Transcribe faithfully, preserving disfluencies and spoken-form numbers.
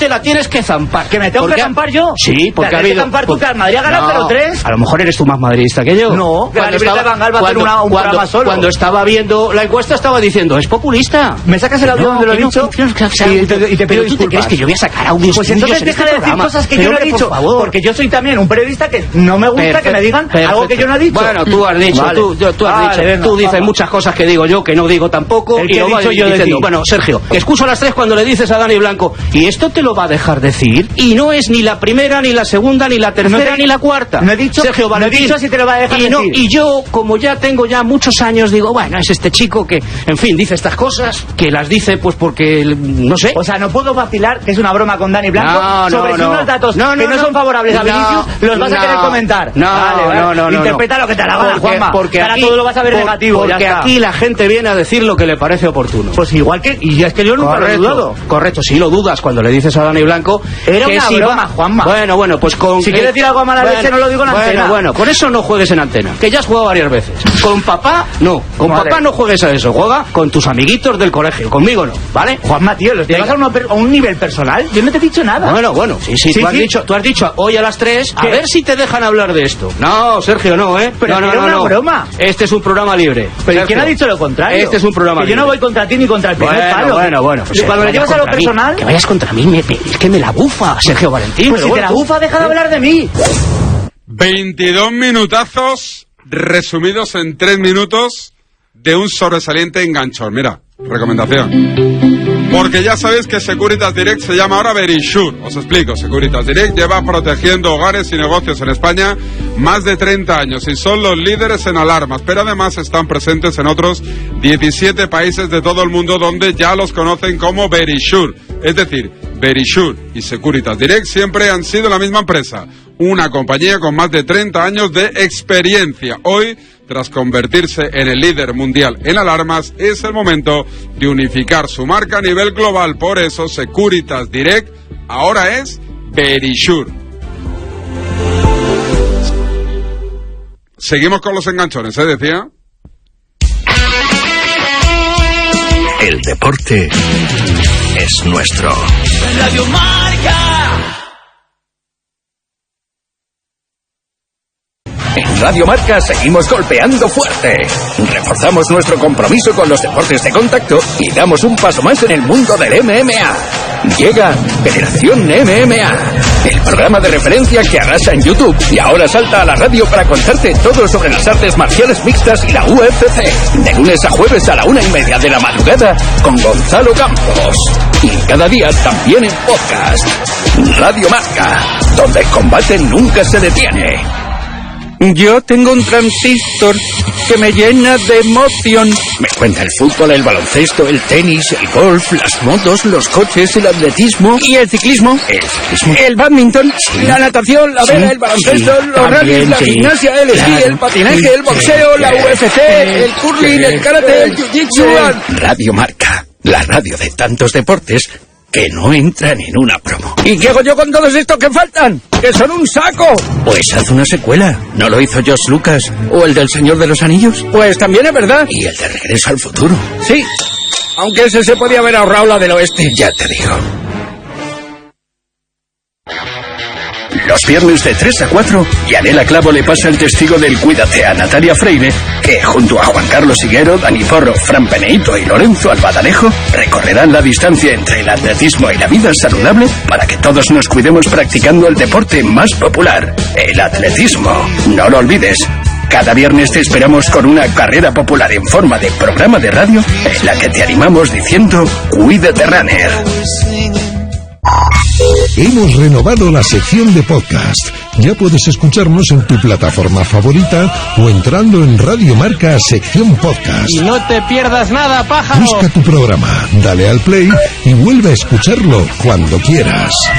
te la tienes que zampar. ¿Que me tengo que zampar yo? Sí, porque ¿Te ha habido... que zampar tú, que al Madrid ha ganado cero tres? A lo mejor eres tú más madridista que yo. No, que la libreta de Van Gaal va a hacer una, un cuando, programa solo. Cuando estaba viendo la encuesta estaba diciendo, es populista. ¿Me sacas el audio donde lo he dicho? Y te, y te pido ¿Tú te crees que yo voy a sacar audios? Pues entonces deja de decir cosas que yo no he dicho, porque yo soy también un periodista que no me gusta que me digan algo que yo no he dicho. Bueno, tú has dicho, tú, tú has dicho, tú dices muchas cosas que digo yo que no digo tampoco, y lo vas diciendo. Bueno, Sergio, que excuso a las tres cuando le dices a Dani Blanco, y esto te lo va a dejar decir, y no es ni la primera, ni la segunda, ni la tercera, no te, ni la cuarta. No he dicho, Sergio Valentín, no he dicho si te lo va a dejar y, no, decir. Y yo, como ya tengo ya muchos años, digo, bueno, es este chico que, en fin, dice estas cosas, que las dice pues porque, no sé. O sea, no puedo vacilar, que es una broma con Dani Blanco, no, sobre no, si no. unos datos no, no, que no, no son favorables a Vinicius, no, los vas no, a querer comentar. No, vale, vale. no, no, no. Interpreta no. lo que te la gana, Juanma. Porque ahora aquí, todo lo vas a ver por, negativo. Porque ya aquí la gente viene a decir lo que le parece oportuno. Pues igual que... Y es que yo nunca correcto, lo he dudado. Correcto, sí lo dudas cuando le dices a Dani Blanco. Era que una si broma, va... Juanma. Bueno, bueno, pues con... Si quieres decir algo a mala bueno, leche, no lo digo en bueno, antena. Bueno, con eso no juegues en antena, que ya has jugado varias veces. Con papá, no. Con vale. papá no juegues a eso. Juega con tus amiguitos del colegio. Conmigo no, ¿vale? Juanma, tío, ¿los llevas a, una, a un nivel personal? Yo no te he dicho nada. Bueno, bueno, sí, sí, sí, tú, has sí. Dicho, tú has dicho hoy a las tres, a ver si te dejan hablar de esto. No, Sergio, no, ¿eh? Pero no, no, era no, una no. broma. Este es un programa libre. Pero Sergio, ¿quién ha dicho lo contrario? Este es un programa que libre. yo no voy contra ti ni contra el primer bueno, palo. Bueno, bueno, pues Cuando le llevas a lo personal... Mí, que vayas contra mí, me, es que me la bufa, Sergio Valentín. Pues si te la bufa, deja de hablar de mí. veintidós minutazos resumidos en tres minutos de un sobresaliente enganchón. Mira, recomendación. Porque ya sabéis que Securitas Direct se llama ahora Verisure. Os explico, Securitas Direct lleva protegiendo hogares y negocios en España más de treinta años y son los líderes en alarmas, pero además están presentes en otros diecisiete países de todo el mundo donde ya los conocen como Verisure. Es decir, Verisure y Securitas Direct siempre han sido la misma empresa, una compañía con más de treinta años de experiencia. Hoy, tras convertirse en el líder mundial en alarmas, es el momento de unificar su marca a nivel global. Por eso, Securitas Direct ahora es Verisure. Seguimos con los enganchones, ¿eh? Decía. El deporte es nuestro. Radio Marca. En Radio Marca seguimos golpeando fuerte. Reforzamos nuestro compromiso con los deportes de contacto y damos un paso más en el mundo del M M A. Llega Federación M M A, el programa de referencia que arrasa en YouTube y ahora salta a la radio para contarte todo sobre las artes marciales mixtas y la U F C. De lunes a jueves a la una y media de la madrugada con Gonzalo Campos. Y cada día también en podcast. Radio Marca, donde el combate nunca se detiene. Yo tengo un transistor que me llena de emoción. Me cuenta el fútbol, el baloncesto, el tenis, el golf, las motos, los coches, el atletismo. ¿Y el ciclismo? El ciclismo. El badminton, sí. La natación, la vela, sí. El baloncesto, sí. Los rallies, la sí. Gimnasia, el esquí, claro. El patinaje, el boxeo, sí. La U F C, el curling, sí. El karate, el jiu-jitsu. Radio Marca, la radio de tantos deportes que no entran en una promo. ¿Y qué hago yo con todos estos que faltan? ¡Que son un saco! Pues haz una secuela. ¿No lo hizo George Lucas? ¿O el del Señor de los Anillos? Pues también es verdad. ¿Y el de Regreso al Futuro? Sí, aunque ese se podía haber ahorrado la del oeste. Ya te digo. Los viernes de tres a cuatro, Yanela Clavo le pasa el testigo del Cuídate a Natalia Freire, que junto a Juan Carlos Higuero, Dani Porro, Fran Peneito y Lorenzo Albadalejo recorrerán la distancia entre el atletismo y la vida saludable para que todos nos cuidemos practicando el deporte más popular, el atletismo. No lo olvides. Cada viernes te esperamos con una carrera popular en forma de programa de radio en la que te animamos diciendo Cuídate Runner. Hemos renovado la sección de podcast. Ya puedes escucharnos en tu plataforma favorita o entrando en Radio Marca sección podcast. Y no te pierdas nada, pájaro. Busca tu programa, dale al play y vuelve a escucharlo cuando quieras.